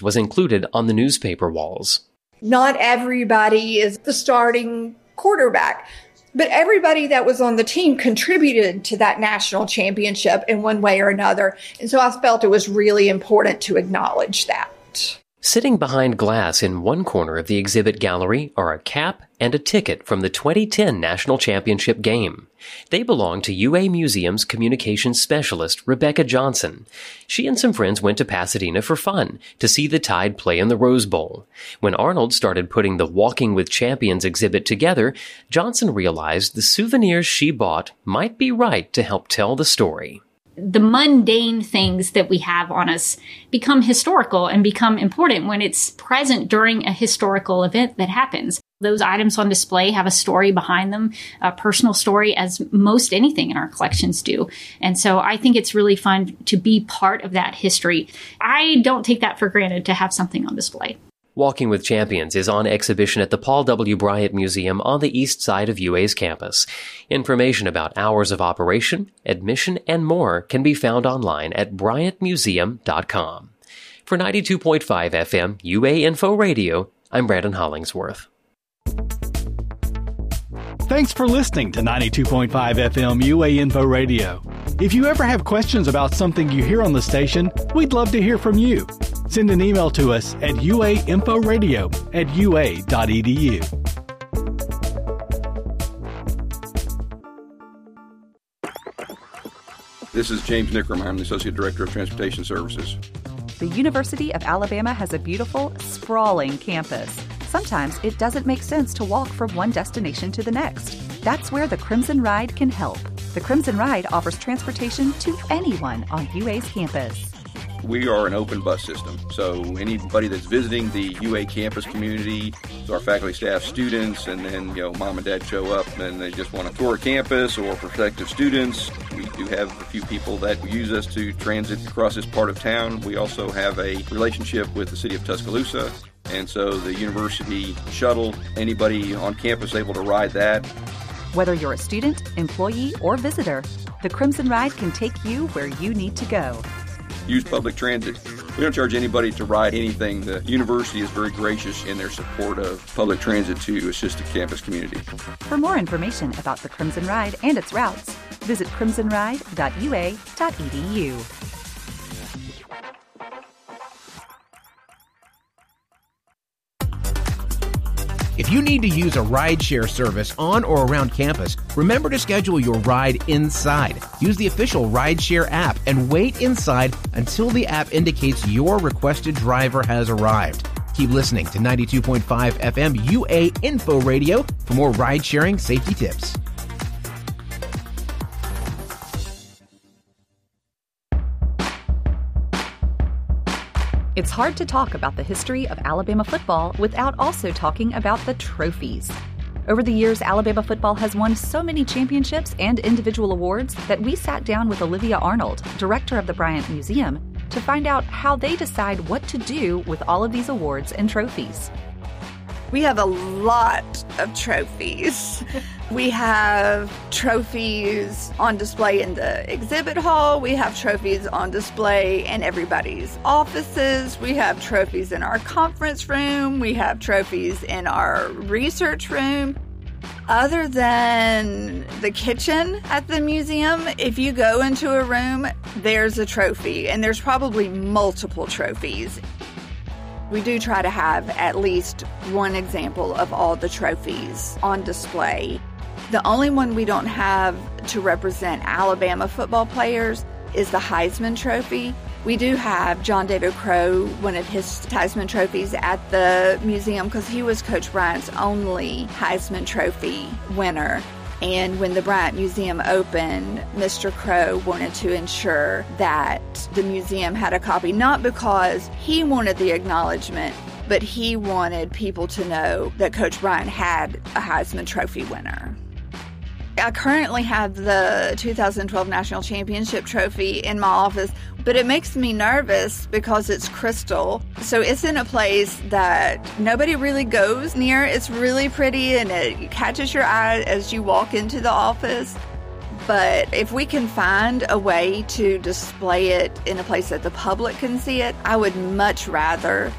was included on the newspaper walls. Not everybody is the starting quarterback, but everybody that was on the team contributed to that national championship in one way or another. And so I felt it was really important to acknowledge that. Sitting behind glass in one corner of the exhibit gallery are a cap and a ticket from the 2010 National Championship game. They belong to UA Museum's communications specialist, Rebecca Johnson. She and some friends went to Pasadena for fun to see the Tide play in the Rose Bowl. When Arnold started putting the Walking with Champions exhibit together, Johnson realized the souvenirs she bought might be right to help tell the story. The mundane things that we have on us become historical and become important when it's present during a historical event that happens. Those items on display have a story behind them, a personal story, as most anything in our collections do. And so I think it's really fun to be part of that history. I don't take that for granted to have something on display. Walking with Champions is on exhibition at the Paul W. Bryant Museum on the east side of UA's campus. Information about hours of operation, admission, and more can be found online at bryantmuseum.com. For 92.5 FM UA Info Radio, I'm Brandon Hollingsworth. Thanks for listening to 92.5 FM UA Info Radio. If you ever have questions about something you hear on the station, we'd love to hear from you. Send an email to us at uainforadio@ua.edu. This is James Nickram. I'm the Associate Director of Transportation Services. The University of Alabama has a beautiful, sprawling campus. Sometimes it doesn't make sense to walk from one destination to the next. That's where the Crimson Ride can help. The Crimson Ride offers transportation to anyone on UA's campus. We are an open bus system, so anybody that's visiting the UA campus community, our faculty, staff, students, and then, mom and dad show up and they just want to tour campus, or prospective students. We do have a few people that use us to transit across this part of town. We also have a relationship with the city of Tuscaloosa, and so the university shuttle, anybody on campus able to ride that. Whether you're a student, employee, or visitor, the Crimson Ride can take you where you need to go. Use public transit. We don't charge anybody to ride anything. The university is very gracious in their support of public transit to assist the campus community. For more information about the Crimson Ride and its routes, visit crimsonride.ua.edu. If you need to use a rideshare service on or around campus, remember to schedule your ride inside. Use the official rideshare app and wait inside until the app indicates your requested driver has arrived. Keep listening to 92.5 FM UA Info Radio for more ride-sharing safety tips. It's hard to talk about the history of Alabama football without also talking about the trophies. Over the years, Alabama football has won so many championships and individual awards that we sat down with Olivia Arnold, director of the Bryant Museum, to find out how they decide what to do with all of these awards and trophies. We have a lot of trophies. We have trophies on display in the exhibit hall. We have trophies on display in everybody's offices. We have trophies in our conference room. We have trophies in our research room. Other than the kitchen at the museum, if you go into a room, there's a trophy, and there's probably multiple trophies. We do try to have at least one example of all the trophies on display. The only one we don't have to represent Alabama football players is the Heisman Trophy. We do have John David Crow, one of his Heisman trophies at the museum, because he was Coach Bryant's only Heisman Trophy winner. And when the Bryant Museum opened, Mr. Crow wanted to ensure that the museum had a copy, not because he wanted the acknowledgement, but he wanted people to know that Coach Bryant had a Heisman Trophy winner. I currently have the 2012 National Championship Trophy in my office, but it makes me nervous because it's crystal. So it's in a place that nobody really goes near. It's really pretty and it catches your eye as you walk into the office. But if we can find a way to display it in a place that the public can see it, I would much rather